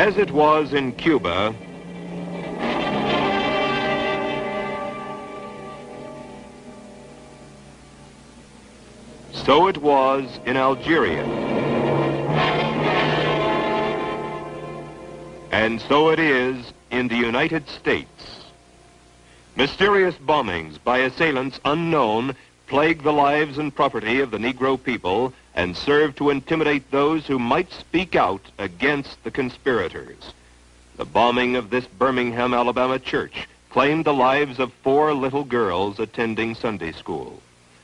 As it was in Cuba, so it was in Algeria. And so it is in the United States. Mysterious bombings by assailants unknown plague the lives and property of the Negro people and serve to intimidate those who might speak out against the conspirators. The bombing of this Birmingham, Alabama church claimed the lives of 4 little girls attending Sunday school.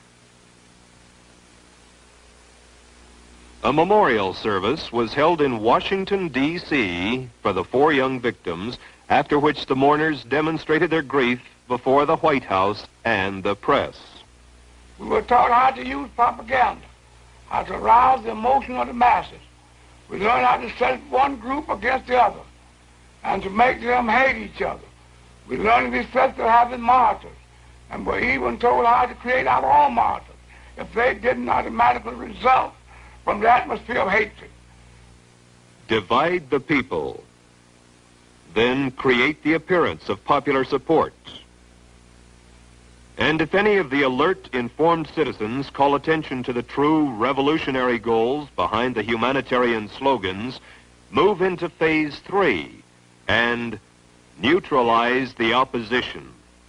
A memorial service was held in Washington, D.C. for the 4 young victims, after which the mourners demonstrated their grief before the White House and the press. We were taught how to use propaganda, how to arouse the emotion of the masses. We learned how to set one group against the other and to make them hate each other. We learned to be successful having martyrs, and were even told how to create our own martyrs if they didn't automatically result from the atmosphere of hatred. Divide the people, then create the appearance of popular support. And if any of the alert, informed citizens call attention to the true revolutionary goals behind the humanitarian slogans, move into phase 3 and neutralize the opposition.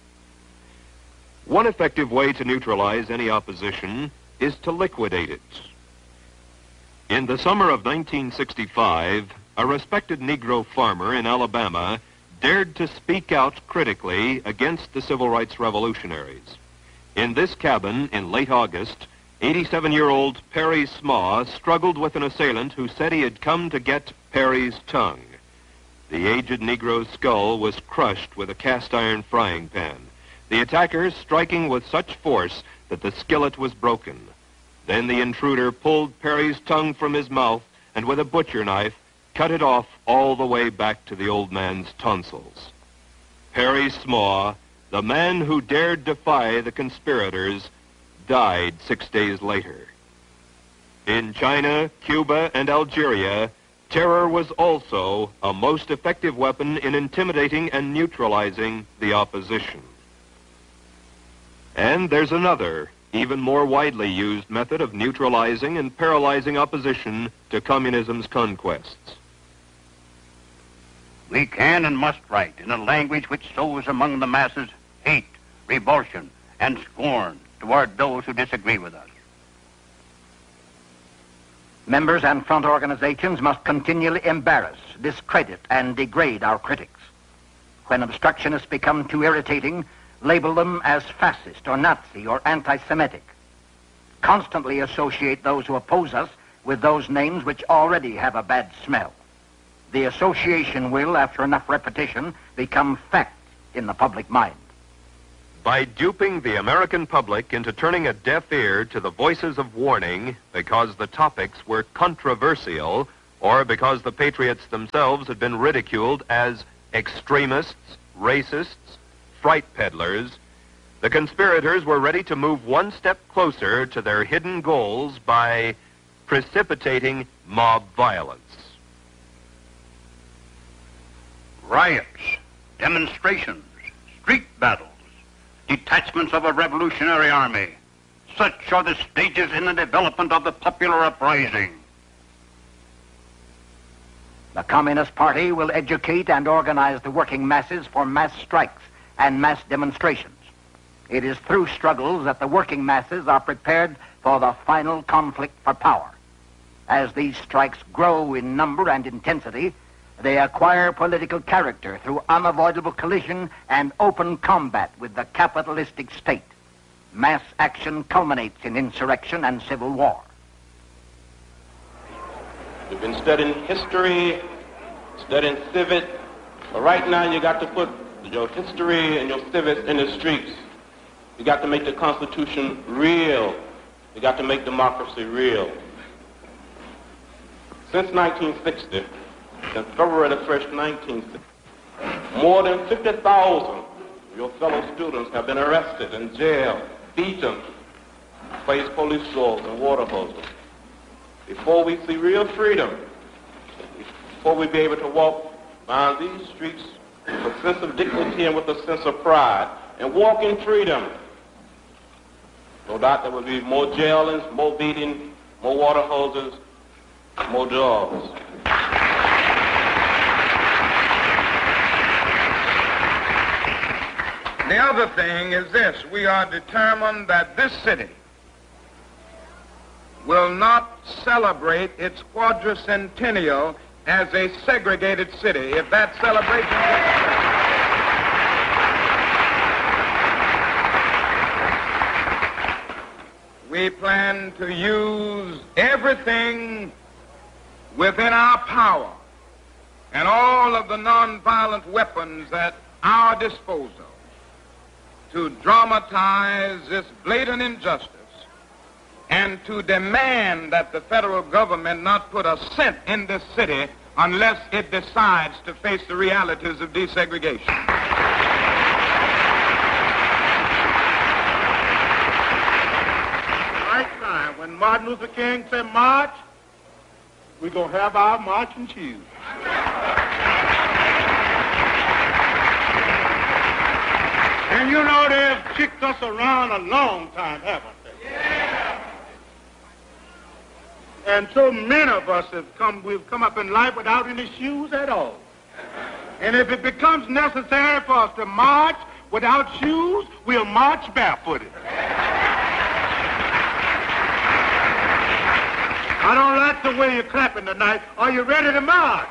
One effective way to neutralize any opposition is to liquidate it. In the summer of 1965, a respected Negro farmer in Alabama dared to speak out critically against the civil rights revolutionaries. In this cabin in late August, 87-year-old Perry Smaw struggled with an assailant who said he had come to get Perry's tongue. The aged Negro's skull was crushed with a cast-iron frying pan, the attackers striking with such force that the skillet was broken. Then the intruder pulled Perry's tongue from his mouth and with a butcher knife cut it off all the way back to the old man's tonsils. Perry Smaw, the man who dared defy the conspirators, died 6 days later. In China, Cuba, and Algeria, terror was also a most effective weapon in intimidating and neutralizing the opposition. And there's another, even more widely used method of neutralizing and paralyzing opposition to communism's conquests. We can and must write in a language which sows among the masses hate, revulsion, and scorn toward those who disagree with us. Members and front organizations must continually embarrass, discredit, and degrade our critics. When obstructionists become too irritating, label them as fascist or Nazi or anti-Semitic. Constantly associate those who oppose us with those names which already have a bad smell. The association will, after enough repetition, become fact in the public mind. By duping the American public into turning a deaf ear to the voices of warning because the topics were controversial or because the patriots themselves had been ridiculed as extremists, racists, fright peddlers, the conspirators were ready to move one step closer to their hidden goals by precipitating mob violence. Riots, demonstrations, street battles, detachments of a revolutionary army. Such are the stages in the development of the popular uprising. The Communist Party will educate and organize the working masses for mass strikes and mass demonstrations. It is through struggles that the working masses are prepared for the final conflict for power. As these strikes grow in number and intensity, they acquire political character through unavoidable collision and open combat with the capitalistic state. Mass action culminates in insurrection and civil war. You've been studying history, studying civics, but right now you got to put your history and your civics in the streets. You got to make the Constitution real. You got to make democracy real. Since 1960, since February the 1st, 1960, more than 50,000 of your fellow students have been arrested and jailed, beaten, faced police laws and water hoses. Before we see real freedom, before we be able to walk down these streets with a sense of dignity and with a sense of pride and walk in freedom. No doubt there will be more jailings, more beating, more water hoses, more dogs. The other thing is this: we are determined that this city will not celebrate its quadricentennial as a segregated city. If that celebration takes place, we plan to use everything within our power and all of the nonviolent weapons at our disposal to dramatize this blatant injustice and to demand that the federal government not put a cent in this city unless it decides to face the realities of desegregation. Right time, when Martin Luther King said march, we're going to have our marching shoes. And you know they've kicked us around a long time, haven't they? Yeah. And so many of us we've come up in life without any shoes at all. And if it becomes necessary for us to march without shoes, we'll march barefooted. I don't like the way you're clapping tonight. Are you ready to march?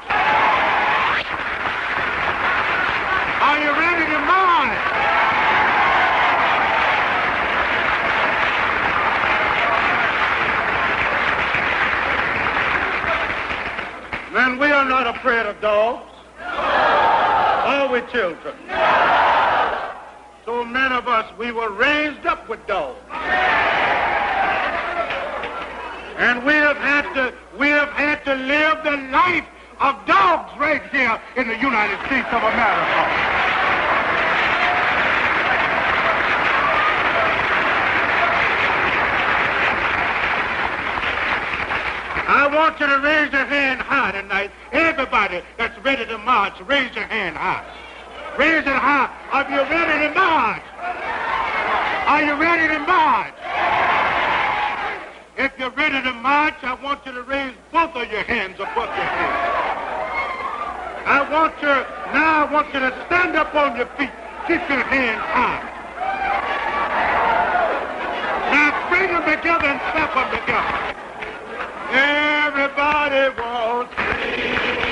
Are you ready to march? And we are not afraid of dogs. Are we, children? So many of us, we were raised up with dogs. And we have had to live the life of dogs right here in the United States of America. I want you to raise your hand high tonight. Everybody that's ready to march, raise your hand high. Raise it high. Are you ready to march? Are you ready to march? If you're ready to march, I want you to raise both of your hands above your head. I want you to stand up on your feet. Keep your hands high. Now bring them together and clap them together. Everybody wants